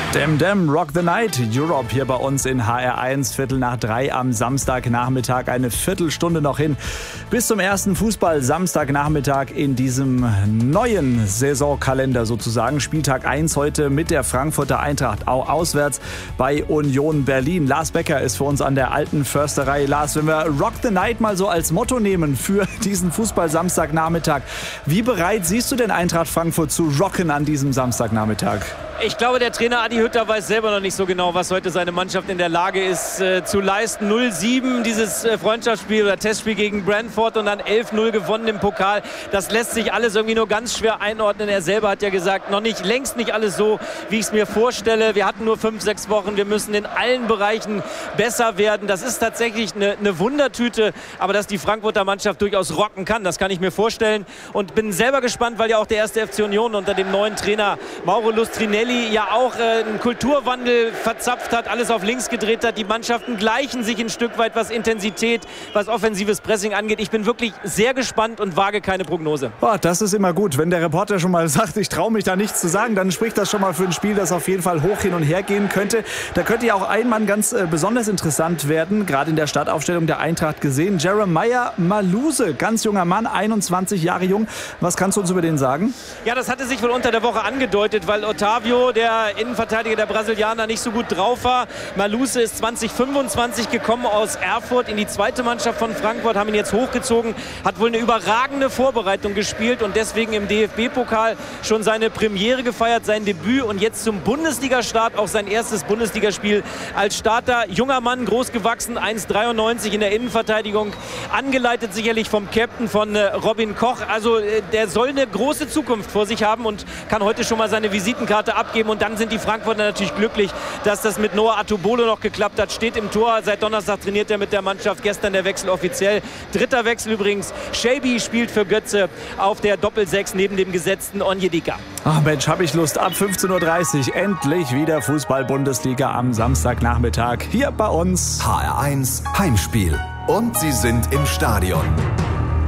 Dem Dem, Rock the Night, Europe hier bei uns in HR1, 2:45 am Samstagnachmittag, eine Viertelstunde noch hin bis zum ersten Fußball-Samstagnachmittag in diesem neuen Saisonkalender sozusagen. Spieltag 1 heute mit der Frankfurter Eintracht, auch auswärts bei Union Berlin. Lars Becker ist für uns an der alten Försterei. Lars, wenn wir Rock the Night mal so als Motto nehmen für diesen Fußball-Samstagnachmittag, wie bereit siehst du denn Eintracht Frankfurt zu rocken an diesem Samstagnachmittag? Ich glaube, der Trainer Adi Hütter weiß selber noch nicht so genau, was heute seine Mannschaft in der Lage ist zu leisten. 0-7, dieses Freundschaftsspiel oder Testspiel gegen Brentford und dann 11-0 gewonnen im Pokal. Das lässt sich alles irgendwie nur ganz schwer einordnen. Er selber hat ja gesagt, längst nicht alles so, wie ich es mir vorstelle. Wir hatten nur 5-6 Wochen. Wir müssen in allen Bereichen besser werden. Das ist tatsächlich eine Wundertüte. Aber dass die Frankfurter Mannschaft durchaus rocken kann, das kann ich mir vorstellen. Und bin selber gespannt, weil ja auch der erste FC Union unter dem neuen Trainer Mauro Lustrinelli ja auch einen Kulturwandel verzapft hat, alles auf links gedreht hat. Die Mannschaften gleichen sich ein Stück weit, was Intensität, was offensives Pressing angeht. Ich bin wirklich sehr gespannt und wage keine Prognose. Oh, das ist immer gut. Wenn der Reporter schon mal sagt, ich traue mich da nichts zu sagen, dann spricht das schon mal für ein Spiel, das auf jeden Fall hoch hin und her gehen könnte. Da könnte ja auch ein Mann ganz besonders interessant werden, gerade in der Startaufstellung der Eintracht gesehen. Jeremiah Maluse, ganz junger Mann, 21 Jahre jung. Was kannst du uns über den sagen? Ja, das hatte sich wohl unter der Woche angedeutet, weil Otávio, der Innenverteidiger der Brasilianer, nicht so gut drauf war. Maluse ist 2025 gekommen aus Erfurt in die zweite Mannschaft von Frankfurt, haben ihn jetzt hochgezogen, hat wohl eine überragende Vorbereitung gespielt und deswegen im DFB-Pokal schon seine Premiere gefeiert, sein Debüt und jetzt zum Bundesliga-Start auch sein erstes Bundesligaspiel als Starter. Junger Mann, groß gewachsen, 1,93 in der Innenverteidigung, angeleitet sicherlich vom Captain von Robin Koch. Also der soll eine große Zukunft vor sich haben und kann heute schon mal seine Visitenkarte abgeben. Und dann sind die Frankfurter natürlich glücklich, dass das mit Noah Atubolo noch geklappt hat. Steht im Tor, seit Donnerstag trainiert er mit der Mannschaft. Gestern der Wechsel offiziell. Dritter Wechsel übrigens. Shelby spielt für Götze auf der Doppel-6 neben dem gesetzten Onyedika. Ach Mensch, habe ich Lust. Ab 15:30 Uhr endlich wieder Fußball-Bundesliga am Samstagnachmittag hier bei uns. HR1 Heimspiel. Und sie sind im Stadion.